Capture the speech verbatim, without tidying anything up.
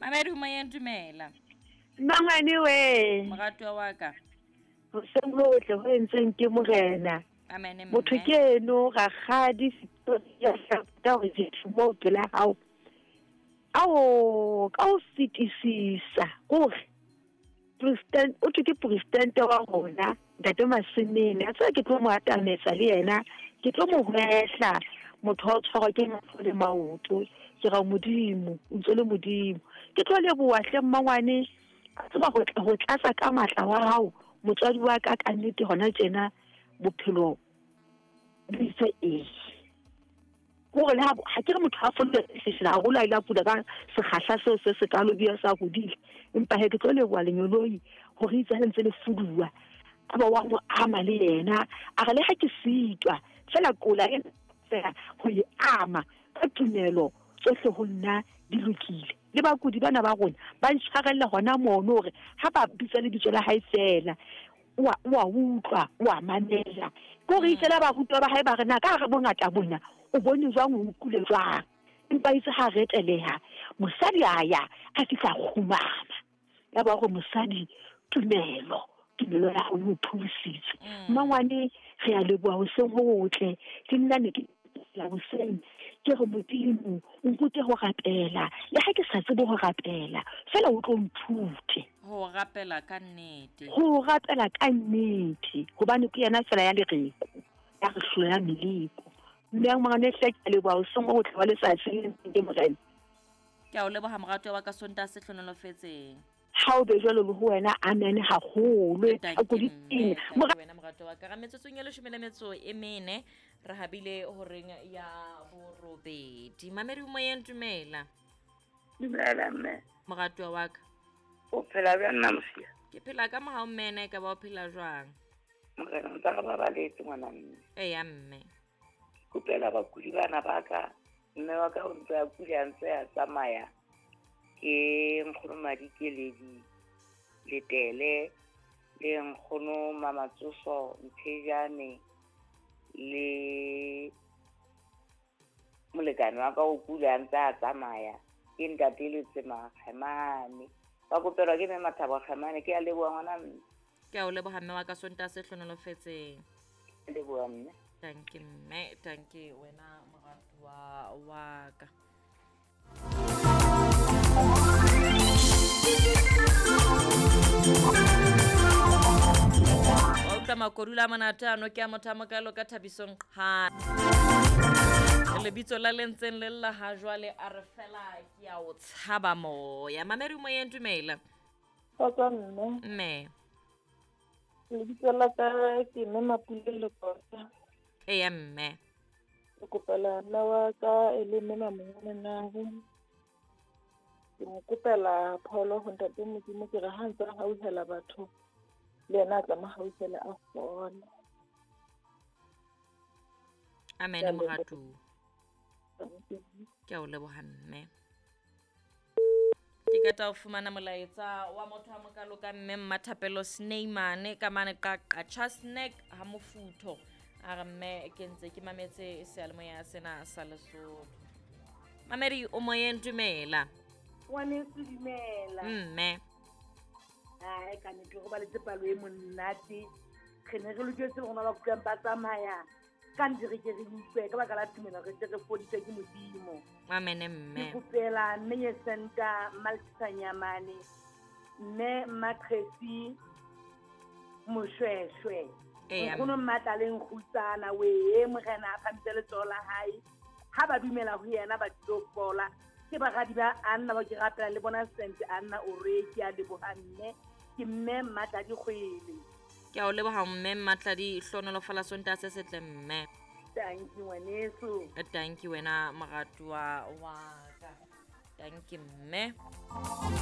Mamedu Mayendumela. Mangane we. Moratwa wa ka. Ho seng hotle ho entseng ke morena. Amene mme. Motho ke eno ga gadi ya hlata ho ditho mo pela hao. Ao ka o sitisisa gore president o tike president wa rona Ntate Masenene a tsaka ke tlo mo atametse le yena ke tlo mo hwehla motho o tshwarwa ke motho le maoto ke ga modimo o ntse le modimo ke tlo le boa hle mmangwane a tseba go go tlatsa ka matla wa hao motswadi wa ka ka nnete hona tjena bophelo ditse e gore le ha ke re motho a folle se la go la ila pula ka se khahla seo se se ka lo bia sa go dile empa he ke tlo le bua lenyoloi gore itse le ntse le fudua aba wa mo ama le yena a ga le ha ke sitwa fela kola e tsela go e ama ka tumelo tsohle ho nna di lokile le ba kudi bana ba rona ba ntshwarella hona mono hore ha ba bitsa le ditso la hae fela wa wa utlwa wa manela go re itse la ba rutwa ba hae ba rena ka re bongata bona o bone jwang o kule jwang empa itse ha reteleha mosadi aya a fitla khumama ya ba go mosadi tumelo tumelo ya go thusitse mangwane re a leboa ho seng hotle ke nna ne ke la bo seng ke go modimo o nkute go rapela le ha ke sa tsebe go rapela fela o tlo nthute ho rapela ka nnete go rapela ka nnete gobane ke yena fela ya lereko ya re hloya meliko mme mangane hle ke leboa ho seng hotle wa letsatsi le ntse morena ke a o leboha moratwa wa ka Sonta se hlonolofetseng ha o be jalo le ho wena amen ha golo a go diteng wena moratwa wa ka ga metsotso ya leshome le metso e mene re habile ho reng ya borobedi Mamedu Mayendumela dumela mme moratwa wa ka o phela bjang namsia ke phela ka mohao mmene ka ba o phela jwang morena ntse ga ba baletse ngwana mme e ya mme kupela bakudi bana ba ka mme wa ka o ntse a kudi a ntse a tsamaya ke nkgono Madikeledi letele le nkgono Mamatsoso Mphejane le molekane wa ka o kula ntse a tsamaya ke ntate Letsema Kgemane ba kopelwa ke mme Mathabo Kgemane ke a leboa ngwana mme ke a o leboga mme wa ka Sonta se hlonolofetseng leboa mme thank you mme thank you wena moratwa wa ka Oka makorula manata no ke a mothamakalo ka Thabisong Kha le bitso la lentseng le lla ha jwale a re fela ke a o tshaba moya Mamedu Mayendumela Papa mme mme le bitso la ka ke mme Mapule le Kota e ya mme ke kopela nna wa ka e le mme Mamonyane Nare ke mo kopela pholo ho ntate modimo ke re ha ntse a hauhela batho le yena a tla mo hauhela a fona amen moratu ke a o leboga mme ke ka ta o fumana molaetsa wa motho a mokalo ka mme Mmathapelo Sneymane ka mane ka qacha snack ha mofutho a re mme ke ntse ke mametse sealemoya sena sa Lesotho Mamedu Mayendumela wane se dimela mme ai ka ne go ba le tsepalo e monate re ne re loketse gona ba kutlwang ba tsamaya ka ndire ke re utlwe ka baka la tumelo re tle re foditse ke modimo amen mme ke kopela mme Senta Maltsanyamane mme Matresi Moshweshwe ngono mmatla le nkhutsana we morena a phamtse le tsola hai ha ba dumela ho yena ba tlopola ke ba ga di ba anna ba ke rapela le bona sente anna o re ke a le bohanne ke mme Mmatla di kgwele ke a o leboga mme Mmatla di hlonolofala Sonta se setle mme thank you waneso thank you wena moratwa wa ka thank you mme